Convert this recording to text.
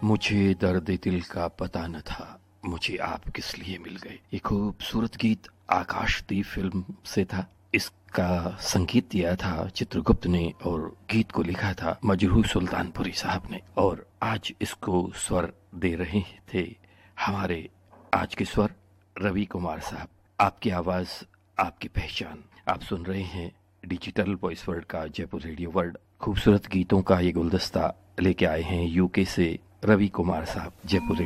मुझे दर्द दिल का पता न था, मुझे आप किस लिए मिल गए। ये खूबसूरत गीत आकाशदीप फिल्म से था। इसका संगीत दिया था चित्रगुप्त ने और गीत को लिखा था मजरूह सुल्तानपुरी साहब ने। और आज इसको स्वर दे रहे थे हमारे आज के स्वर रवि कुमार साहब। आपकी आवाज़, आपकी पहचान। आप सुन रहे हैं डिजिटल वॉइस वर्ल्ड का जयपुर रेडियो वर्ल्ड। खूबसूरत गीतों का ये गुलदस्ता लेके आए हैं यूके से रवि कुमार साहब। जयपुर